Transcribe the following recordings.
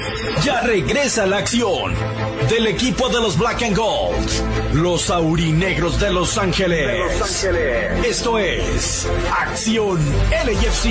Ya regresa la acción del equipo de los Black and Gold, los aurinegros de Los Ángeles. Esto es Acción LAFC.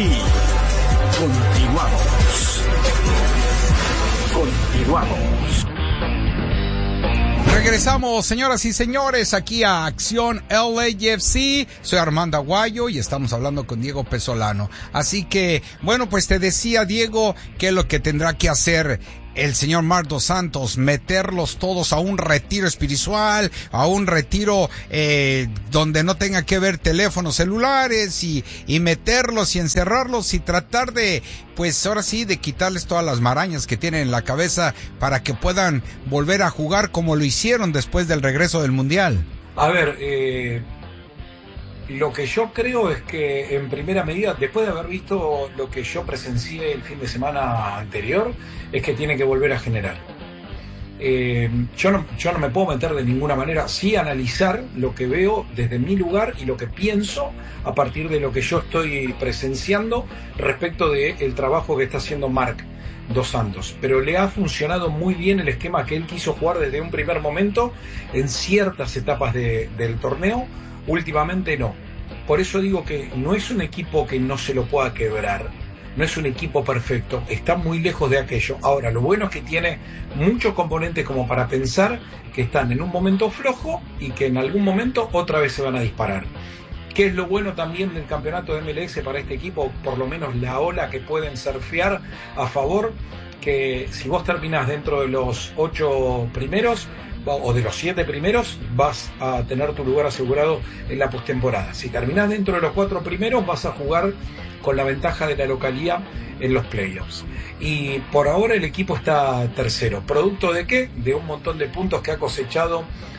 Continuamos. Regresamos, señoras y señores, aquí a Acción LAFC. Soy Armando Aguayo y estamos hablando con Diego Pesolano. Así que, bueno, pues te decía, Diego, qué es lo que tendrá que hacer el señor Marc Dos Santos, meterlos todos a un retiro espiritual, a un retiro donde no tenga que ver teléfonos celulares y meterlos y encerrarlos y tratar de, pues ahora sí, de quitarles todas las marañas que tienen en la cabeza para que puedan volver a jugar como lo hicieron después del regreso del Mundial. A ver, lo que yo creo es que en primera medida, después de haber visto lo que yo presencié el fin de semana anterior, es que tiene que volver a generar. Yo no me puedo meter de ninguna manera, sí analizar lo que veo desde mi lugar y lo que pienso a partir de lo que yo estoy presenciando respecto del trabajo que está haciendo Marc Dos Santos. Pero le ha funcionado muy bien el esquema que él quiso jugar desde un primer momento en ciertas etapas del torneo. Últimamente no. Por eso digo que no es un equipo que no se lo pueda quebrar. No es un equipo perfecto. Está muy lejos de aquello. Ahora, lo bueno es que tiene muchos componentes como para pensar que están en un momento flojo y que en algún momento otra vez se van a disparar. ¿Qué es lo bueno también del campeonato de MLS para este equipo? Por lo menos la ola que pueden surfear a favor, que si vos terminás dentro de los 8 primeros o de los 7 primeros, vas a tener tu lugar asegurado en la postemporada. Si terminás dentro de los 4 primeros, vas a jugar con la ventaja de la localía en los playoffs. Y por ahora el equipo está tercero. ¿Producto de qué? De un montón de puntos que ha cosechado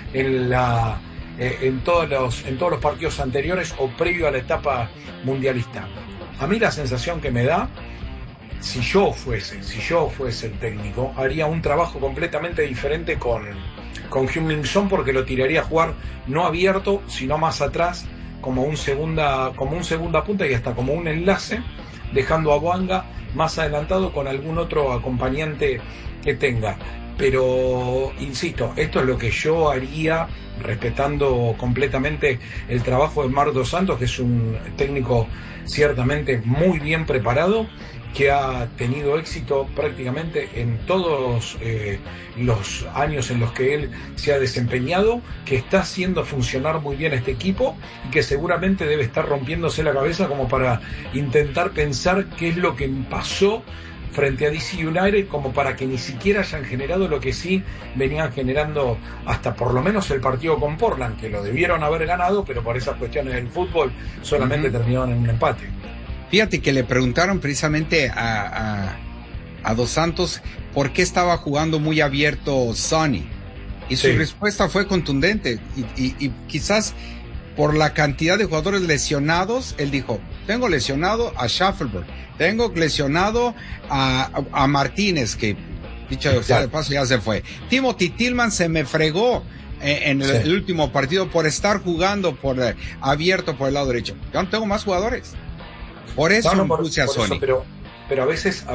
en todos los partidos anteriores o previo a la etapa mundialista. A mí la sensación que me da, si yo fuese el técnico, haría un trabajo completamente diferente con Heung-min Son, porque lo tiraría a jugar no abierto, sino más atrás, como un segunda punta y hasta como un enlace, dejando a Bouanga más adelantado con algún otro acompañante que tenga. Pero, insisto, esto es lo que yo haría, respetando completamente el trabajo de Marc Dos Santos, que es un técnico ciertamente muy bien preparado, que ha tenido éxito prácticamente en todos los años en los que él se ha desempeñado, que está haciendo funcionar muy bien este equipo y que seguramente debe estar rompiéndose la cabeza como para intentar pensar qué es lo que pasó frente a DC United, como para que ni siquiera hayan generado lo que sí venían generando hasta por lo menos el partido con Portland, que lo debieron haber ganado, pero por esas cuestiones del fútbol solamente terminaron en un empate. Fíjate que le preguntaron precisamente a Dos Santos por qué estaba jugando muy abierto Sonny, y su respuesta fue contundente, y quizás por la cantidad de jugadores lesionados, él dijo: tengo lesionado a Schaffelberg, tengo lesionado a Martínez, que dicho sea de paso ya se fue, Timothy Tillman se me fregó en el último partido por estar jugando abierto por el lado derecho. Yo no tengo más jugadores. Por eso puse a Sonny. Pero a veces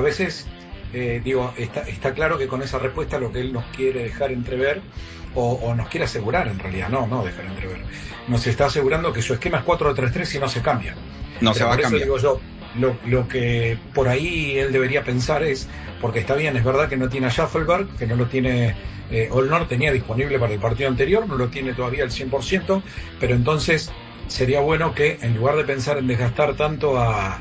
digo, está claro que con esa respuesta lo que él nos quiere dejar entrever, o nos quiere asegurar, en realidad, no dejar entrever, nos está asegurando que su esquema es 4-3-3 y no se cambia. No se va a cambiar. Por eso digo yo, lo que por ahí él debería pensar es, porque está bien, es verdad que no tiene a Schaffelberg, que no lo tiene, o no lo tenía disponible para el partido anterior, no lo tiene todavía al 100%, pero entonces sería bueno que, en lugar de pensar en desgastar tanto a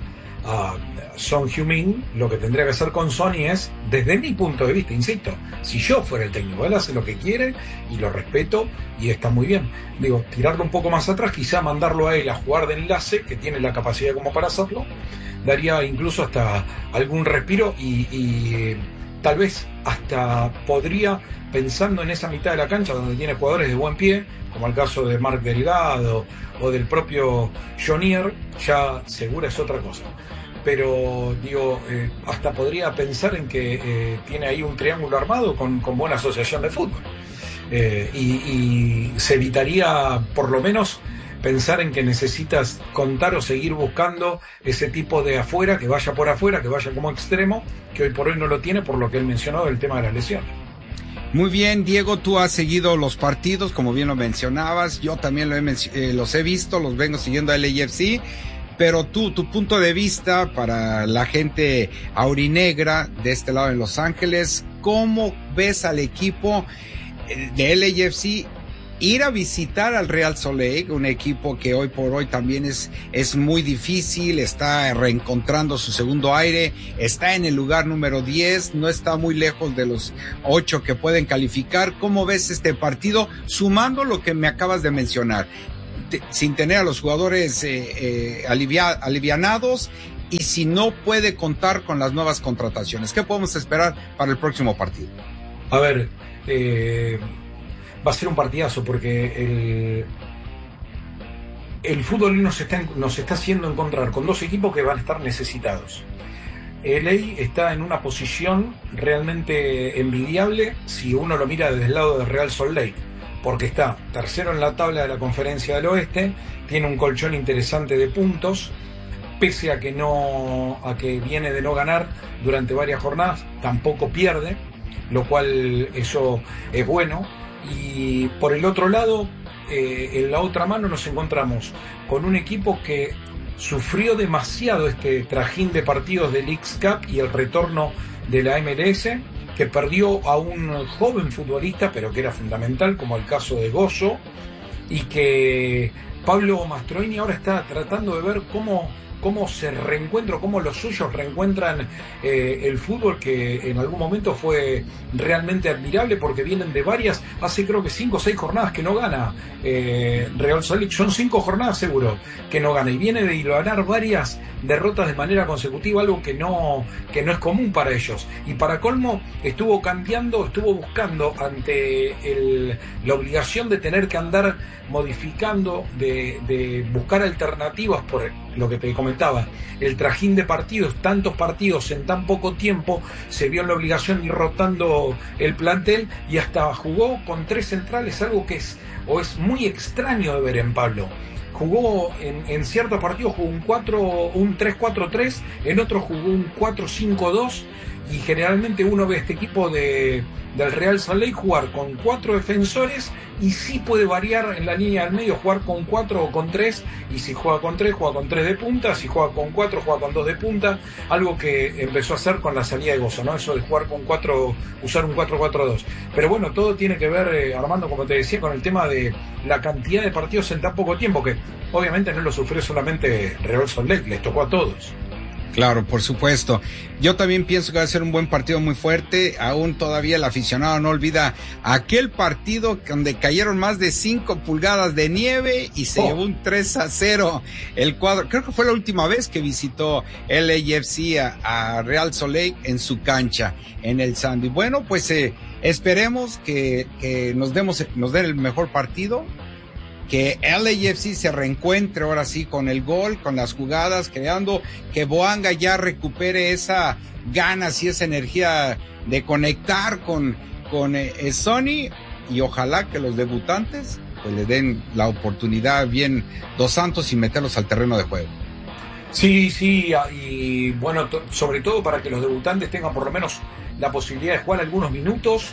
Son Heung-min, lo que tendría que hacer con Sonny es, desde mi punto de vista, insisto, si yo fuera el técnico, él hace lo que quiere y lo respeto y está muy bien, digo, tirarlo un poco más atrás, quizá mandarlo a él a jugar de enlace, que tiene la capacidad como para hacerlo, daría incluso hasta algún respiro y tal vez hasta podría, pensando en esa mitad de la cancha donde tiene jugadores de buen pie, como el caso de Marc Delgado o del propio Jonier, ya segura es otra cosa. Pero digo, hasta podría pensar en que tiene ahí un triángulo armado con buena asociación de fútbol, y se evitaría por lo menos pensar en que necesitas contar o seguir buscando ese tipo de afuera, que vaya por afuera, que vaya como extremo, que hoy por hoy no lo tiene por lo que él mencionó del tema de las lesiones. Muy bien, Diego, tú has seguido los partidos, como bien lo mencionabas, yo también los he visto, los vengo siguiendo a LAFC, pero tu punto de vista para la gente aurinegra de este lado en Los Ángeles, ¿cómo ves al equipo de LAFC ir a visitar al Real Salt Lake, un equipo que hoy por hoy también es muy difícil, está reencontrando su segundo aire, está en el lugar número 10, no está muy lejos de los 8 que pueden calificar? ¿Cómo ves este partido, sumando lo que me acabas de mencionar, sin tener a los jugadores alivianados, y si no puede contar con las nuevas contrataciones? ¿Qué podemos esperar para el próximo partido? A ver, va a ser un partidazo porque el fútbol nos está haciendo encontrar con dos equipos que van a estar necesitados. LA está en una posición realmente envidiable si uno lo mira desde el lado de Real Salt Lake, porque está tercero en la tabla de la Conferencia del Oeste, tiene un colchón interesante de puntos, pese a que viene de no ganar durante varias jornadas, tampoco pierde, lo cual eso es bueno. Y por el otro lado, en la otra mano nos encontramos con un equipo que sufrió demasiado este trajín de partidos del Leagues Cup y el retorno de la MLS, que perdió a un joven futbolista, pero que era fundamental, como el caso de Gozo, y que Pablo Mastroeni ahora está tratando de ver cómo se reencuentra, cómo los suyos reencuentran el fútbol, que en algún momento fue realmente admirable, porque vienen de hace creo que 5 o 6 jornadas que no gana Real Salt Lake, son 5 jornadas seguro que no gana, y viene de ganar varias derrotas de manera consecutiva, algo que no es común para ellos. Y para colmo, estuvo buscando ante la obligación de tener que andar modificando, de buscar alternativas por lo que te comentaba, el trajín de partidos, tantos partidos en tan poco tiempo, se vio en la obligación de ir rotando el plantel, y hasta jugó con 3 centrales, algo que es muy extraño de ver en Pablo. Jugó en ciertos partidos, jugó un 3-4-3, en otros jugó un 4-5-2, y generalmente uno ve este equipo del Real Salt Lake jugar con 4 defensores, y sí puede variar en la línea del medio, jugar con 4 o con 3, y si juega con 3 de punta, si juega con 4 juega con 2 de punta, algo que empezó a hacer con la salida de Gozo, ¿no? Eso de jugar con 4, usar un 4-4-2. Pero bueno, todo tiene que ver, Armando, como te decía, con el tema de la cantidad de partidos en tan poco tiempo, que obviamente no lo sufrió solamente Real Salt Lake, les tocó a todos. Claro, por supuesto. Yo también pienso que va a ser un buen partido, muy fuerte. Aún todavía el aficionado no olvida aquel partido donde cayeron más de 5 pulgadas de nieve y se llevó un 3-0 el cuadro. Creo que fue la última vez que visitó LAFC a Real Salt Lake en su cancha, en el Sandy. Bueno, pues esperemos que nos den el mejor partido, que LAFC se reencuentre ahora sí con el gol, con las jugadas, creando, que Boanga ya recupere esa ganas y esa energía de conectar con Sonny, y ojalá que los debutantes pues le den la oportunidad bien Dos Santos y meterlos al terreno de juego. Sí, y bueno, sobre todo para que los debutantes tengan por lo menos la posibilidad de jugar algunos minutos,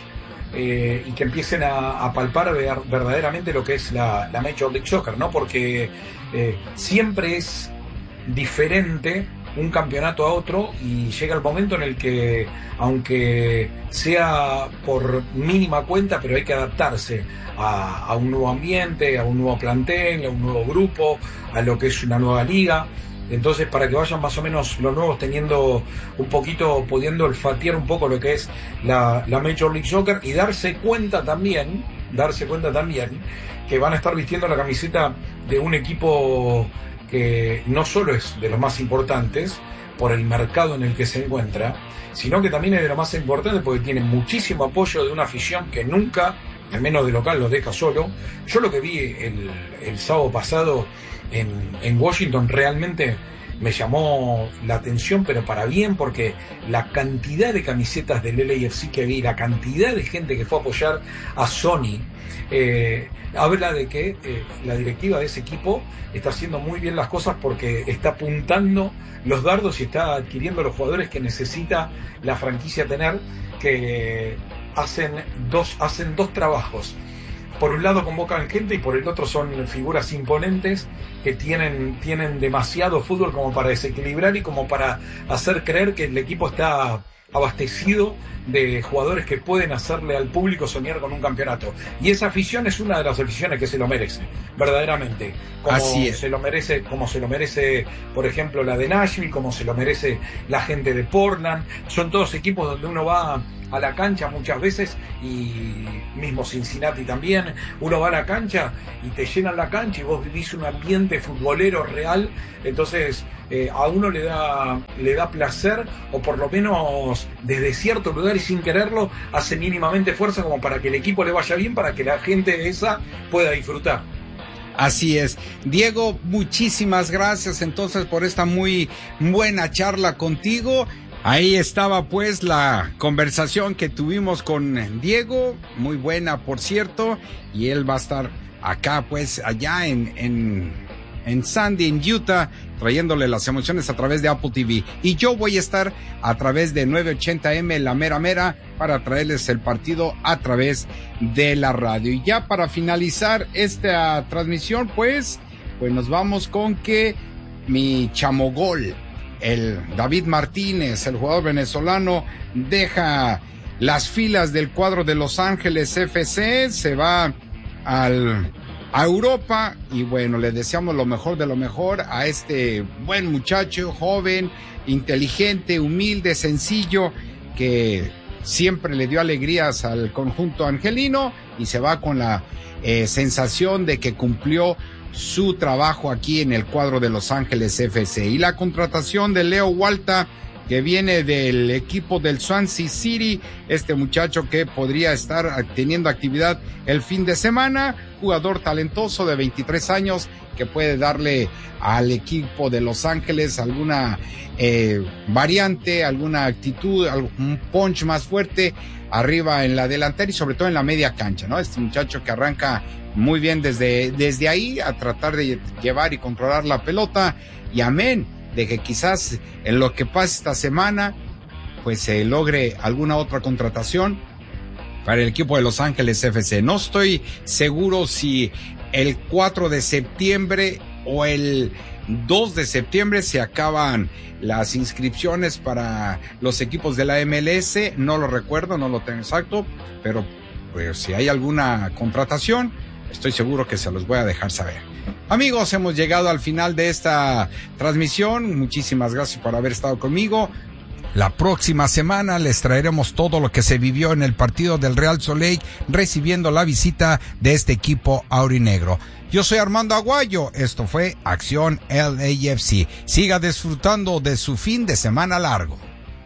y que empiecen a palpar verdaderamente lo que es la Major League Soccer, ¿no? Porque siempre es diferente un campeonato a otro, y llega el momento en el que, aunque sea por mínima cuenta, pero hay que adaptarse a un nuevo ambiente, a un nuevo plantel, a un nuevo grupo, a lo que es una nueva liga. Entonces, para que vayan más o menos los nuevos teniendo un poquito, pudiendo olfatear un poco lo que es la Major League Soccer, y darse cuenta también que van a estar vistiendo la camiseta de un equipo que no solo es de los más importantes por el mercado en el que se encuentra, sino que también es de lo más importante porque tiene muchísimo apoyo de una afición que nunca, al menos de local, lo deja solo. Yo lo que vi el sábado pasado en Washington realmente me llamó la atención, pero para bien, porque la cantidad de camisetas del LAFC que vi, la cantidad de gente que fue a apoyar a Sonny, habla de que la directiva de ese equipo está haciendo muy bien las cosas, porque está apuntando los dardos y está adquiriendo los jugadores que necesita la franquicia tener, que hacen dos trabajos. Por un lado convocan gente y por el otro son figuras imponentes que tienen demasiado fútbol como para desequilibrar y como para hacer creer que el equipo está abastecido de jugadores que pueden hacerle al público soñar con un campeonato. Y esa afición es una de las aficiones que se lo merece, verdaderamente. Así es. Se lo merece, como se lo merece, por ejemplo, la de Nashville, como se lo merece la gente de Portland. Son todos equipos donde uno va a la cancha muchas veces, y mismo Cincinnati también, uno va a la cancha y te llenan la cancha y vos vivís un ambiente futbolero real. Entonces a uno le da placer, o por lo menos desde cierto lugar y sin quererlo hace mínimamente fuerza como para que el equipo le vaya bien, para que la gente esa pueda disfrutar. Así es. Diego, muchísimas gracias entonces por esta muy buena charla contigo. Ahí estaba pues la conversación que tuvimos con Diego, muy buena por cierto, y él va a estar acá pues allá en Sandy, en Utah, trayéndole las emociones a través de Apple TV. Y yo voy a estar a través de 980M, la mera mera, para traerles el partido a través de la radio. Y ya para finalizar esta transmisión, pues nos vamos con que mi chamogol, el David Martínez, el jugador venezolano, deja las filas del cuadro de Los Ángeles FC, se va a Europa, y bueno, le deseamos lo mejor de lo mejor a este buen muchacho, joven, inteligente, humilde, sencillo, que siempre le dio alegrías al conjunto angelino, y se va con la sensación de que cumplió su trabajo aquí en el cuadro de Los Ángeles FC. Y la contratación de Leo Walta, que viene del equipo del Swansea City, este muchacho que podría estar teniendo actividad el fin de semana, jugador talentoso de 23 años que puede darle al equipo de Los Ángeles alguna variante, alguna actitud, un punch más fuerte arriba en la delantera y sobre todo en la media cancha, ¿no? Este muchacho que arranca muy bien desde ahí a tratar de llevar y controlar la pelota, y amén de que quizás en lo que pase esta semana pues se logre alguna otra contratación para el equipo de Los Ángeles FC. No estoy seguro si el 4 de septiembre o el 2 de septiembre se acaban las inscripciones para los equipos de la MLS, no lo recuerdo, no lo tengo exacto, pero pues si hay alguna contratación, estoy seguro que se los voy a dejar saber. Amigos, hemos llegado al final de esta transmisión. Muchísimas gracias por haber estado conmigo. La próxima semana les traeremos todo lo que se vivió en el partido del Real Soleil, recibiendo la visita de este equipo aurinegro. Yo soy Armando Aguayo, esto fue Acción LAFC. Siga disfrutando de su fin de semana largo.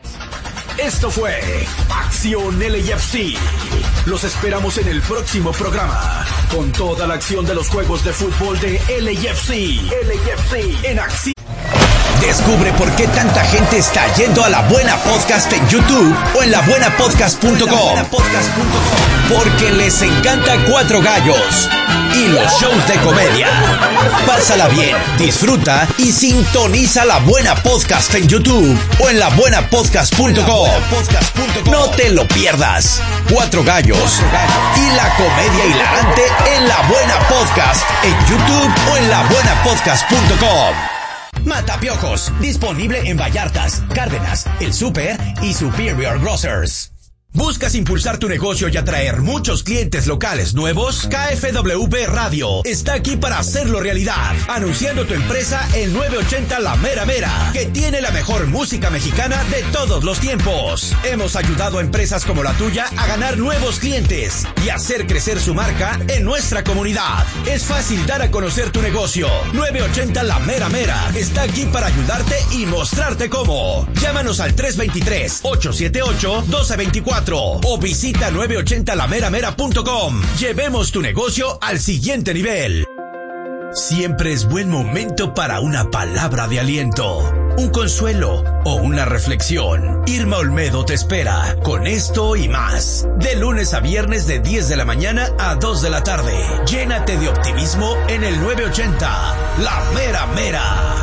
Esto fue Acción LAFC. Los esperamos en el próximo programa con toda la acción de los juegos de fútbol de LAFC en acción. Descubre por qué tanta gente está yendo a La Buena Podcast en YouTube o en labuenapodcast.com. Porque les encanta Cuatro Gallos y los shows de comedia. Pásala bien, disfruta y sintoniza La Buena Podcast en YouTube o en labuenapodcast.com. No te lo pierdas. Cuatro Gallos y la comedia hilarante en La Buena Podcast en YouTube o en labuenapodcast.com. Matapiojos, disponible en Vallartas, Cárdenas, El Super y Superior Grocers. ¿Buscas impulsar tu negocio y atraer muchos clientes locales nuevos? KFWB Radio está aquí para hacerlo realidad, anunciando tu empresa en 980 La Mera Mera, que tiene la mejor música mexicana de todos los tiempos. Hemos ayudado a empresas como la tuya a ganar nuevos clientes y hacer crecer su marca en nuestra comunidad. Es fácil dar a conocer tu negocio. 980 La Mera Mera está aquí para ayudarte y mostrarte cómo. Llámanos al 323-878-1224 o visita 980lameramera.com. Llevemos tu negocio al siguiente nivel. Siempre es buen momento para una palabra de aliento, un consuelo o una reflexión. Irma Olmedo te espera con esto y más. De lunes a viernes de 10 de la mañana a 2 de la tarde. Llénate de optimismo en el 980, La Mera Mera.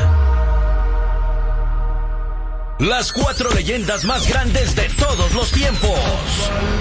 Las 4 leyendas más grandes de todos los tiempos.